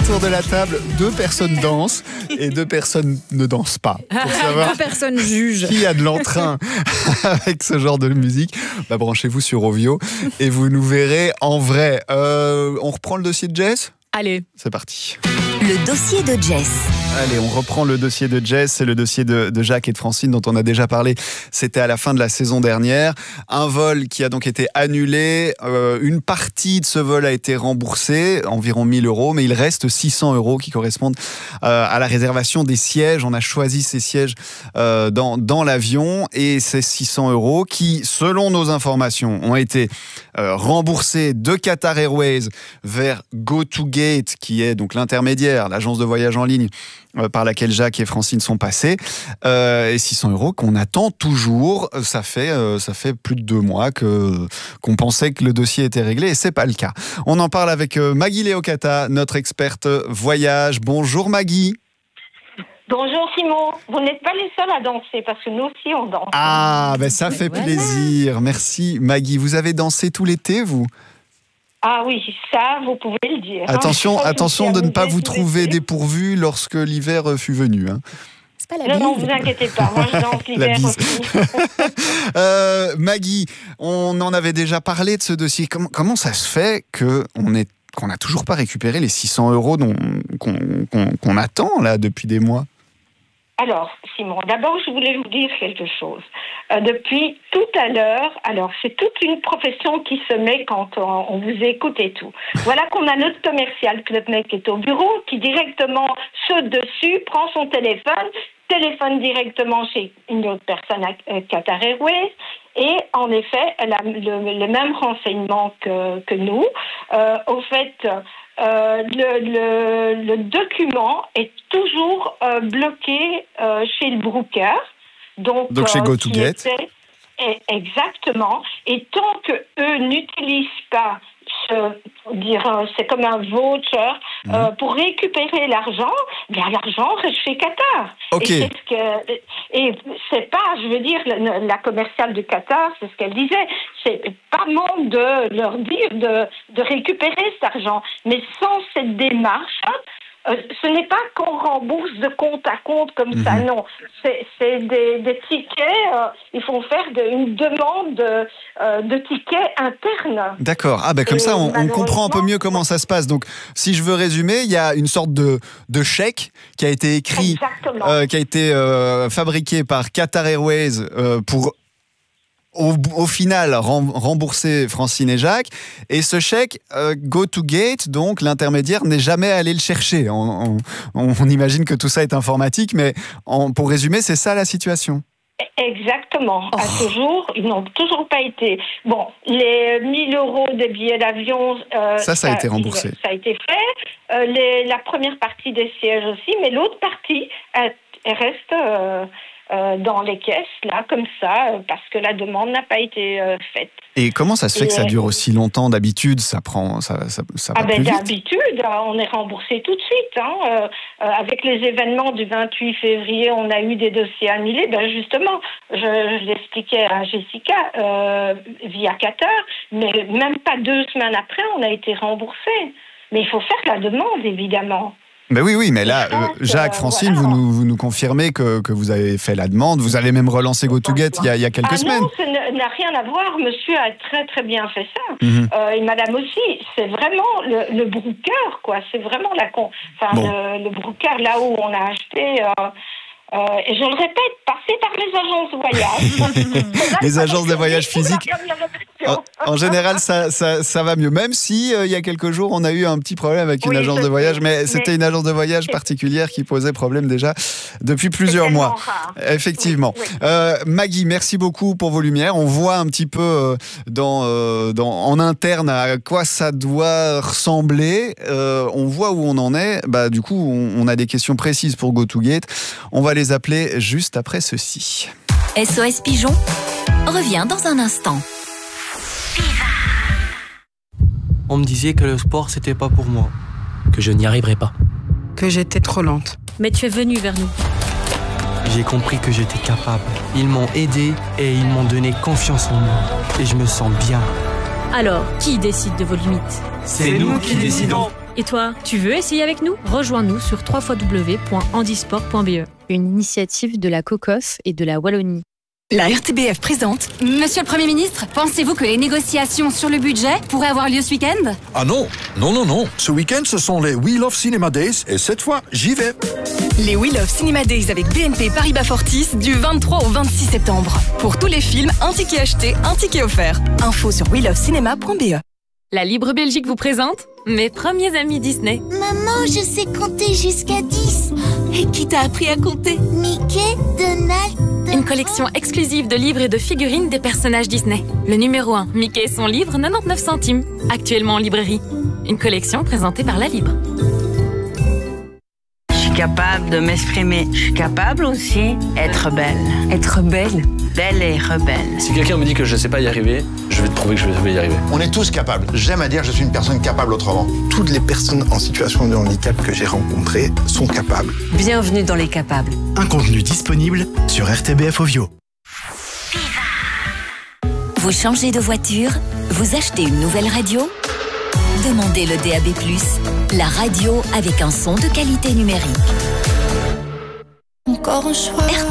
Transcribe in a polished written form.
Autour de la table, 2 personnes dansent et 2 personnes ne dansent pas. Pour savoir 2 personnes jugent. qui a de l'entrain avec ce genre de musique, branchez-vous sur Ovio et vous nous verrez en vrai. On reprend le dossier de Jess ? Allez. C'est parti. Le dossier de Jess. Allez, on reprend le dossier de Jess, c'est le dossier de Jacques et de Francine dont on a déjà parlé. C'était à la fin de la saison dernière. Un vol qui a donc été annulé. Une partie de ce vol a été remboursée, environ 1 000 €, mais il reste 600 € qui correspondent à la réservation des sièges. On a choisi ces sièges dans l'avion et ces 600 € qui, selon nos informations, ont été remboursés de Qatar Airways vers GoToGate, qui est donc l'intermédiaire, l'agence de voyage en ligne par laquelle Jacques et Francine sont passés, et 600 € qu'on attend toujours. Ça fait plus de 2 mois qu'on pensait que le dossier était réglé et c'est pas le cas. On en parle avec Maggie Leocata, notre experte voyage. Bonjour Maggie. Bonjour Simon, vous n'êtes pas les seuls à danser parce que nous aussi on danse. Ah, ça fait plaisir. Merci Maggie. Vous avez dansé tout l'été, vous ? Ah oui, ça, vous pouvez le dire. Attention de ne pas vous trouver dépourvu lorsque l'hiver fut venu. Hein. C'est pas la bise. Non, vous inquiétez pas, moi je danse l'hiver aussi. Maggie, on en avait déjà parlé de ce dossier. Comment ça se fait qu'on n'a toujours pas récupéré les 600 € qu'on attend là depuis des mois ? Alors, Simon, d'abord, je voulais vous dire quelque chose. Depuis tout à l'heure, alors c'est toute une profession qui se met quand on vous écoute et tout. Voilà qu'on a notre commercial, que notre mec est au bureau, qui directement saute dessus, prend son téléphone directement chez une autre personne à Qatar Airways, et en effet, elle a le même renseignement que nous. Au fait, le document est toujours bloqué chez le broker. Donc chez GoToGate. Exactement. Et tant qu'eux n'utilisent pas c'est comme un voucher pour récupérer l'argent, l'argent reste chez Qatar. Okay. Et c'est pas, je veux dire, la commerciale de Qatar, c'est ce qu'elle disait, c'est pas bon de leur dire de récupérer cet argent. Mais sans cette démarche, ce n'est pas qu'on rembourse de compte à compte comme ça, non. C'est des tickets, il faut faire une demande de tickets internes. D'accord. Comme ça, on comprend un peu mieux comment ça se passe. Donc, si je veux résumer, il y a une sorte de chèque qui a été écrit, qui a été fabriqué par Qatar Airways pour au final rembourser Francine et Jacques, et ce chèque GoToGate, donc l'intermédiaire, n'est jamais allé le chercher. On imagine que tout ça est informatique, mais pour résumer, c'est ça la situation. Exactement. À ce jour, ils n'ont toujours pas été. Bon, les 1 000 € de billets d'avion, ça a été remboursé. Ça a été fait. La première partie des sièges aussi, mais l'autre partie reste dans les caisses, là, comme ça, parce que la demande n'a pas été faite. Et comment ça se fait que ça dure aussi longtemps ? D'habitude, ça va plus vite. D'habitude, on est remboursé tout de suite. Avec les événements du 28 février, on a eu des dossiers annulés. Justement, je l'expliquais à Jessica via Qatar, mais même pas 2 semaines après, on a été remboursé. Mais il faut faire la demande, évidemment. Oui, mais là, Jacques, Francine, voilà. vous nous confirmez que vous avez fait la demande, vous avez même relancé GoToGate il y a quelques semaines. Non, ça n'a rien à voir, monsieur a très très bien fait ça, et madame aussi, c'est vraiment le broker, quoi, c'est vraiment le broker là où on a acheté... et je le répète, passez par les agences de voyage. Les agences de voyage physiques. En général, ça va mieux. Même si il y a quelques jours, on a eu un petit problème avec une agence de voyage, mais c'était une agence de voyage particulière qui posait problème déjà depuis plusieurs mois. Rare. Effectivement. Oui. Maggie, merci beaucoup pour vos lumières. On voit un petit peu en interne à quoi ça doit ressembler. On voit où on en est. Du coup, on a des questions précises pour GoToGate. On va les appeler juste après ceci. SOS Pigeon revient dans un instant. On me disait que le sport, c'était pas pour moi. Que je n'y arriverais pas. Que j'étais trop lente. Mais tu es venu vers nous. J'ai compris que j'étais capable. Ils m'ont aidé et ils m'ont donné confiance en moi. Et je me sens bien. Alors, qui décide de vos limites ? C'est nous qui décidons. Et toi, tu veux essayer avec nous? Rejoins-nous sur www.handisport.be. Une initiative de la COCOF et de la Wallonie. La RTBF présente. Monsieur le Premier ministre, pensez-vous que les négociations sur le budget pourraient avoir lieu ce week-end? Ah non. Ce week-end, ce sont les We Love Cinema Days et cette fois, j'y vais. Les We Love Cinema Days avec BNP Paribas Fortis du 23 au 26 septembre. Pour tous les films, un ticket acheté, un ticket offert. Info sur welovecinema.be. La Libre Belgique vous présente mes premiers amis Disney. Maman, je sais compter jusqu'à 10. Et qui t'a appris à compter? Mickey, Donald. Une collection exclusive de livres et de figurines des personnages Disney. Le numéro 1, Mickey et son livre, 99 centimes. Actuellement en librairie. Une collection présentée par La Libre. Je suis capable de m'exprimer. Je suis capable aussi d'être belle. Être belle? Belle et rebelle. Si quelqu'un me dit que je ne sais pas y arriver, je vais te prouver que je vais y arriver. On est tous capables. J'aime à dire que je suis une personne capable autrement. Toutes les personnes en situation de handicap que j'ai rencontrées sont capables. Bienvenue dans Les Capables. Un contenu disponible sur RTBF Ovio. Vous changez de voiture? Vous achetez une nouvelle radio? Demandez le DAB+, la radio avec un son de qualité numérique. Encore un choix.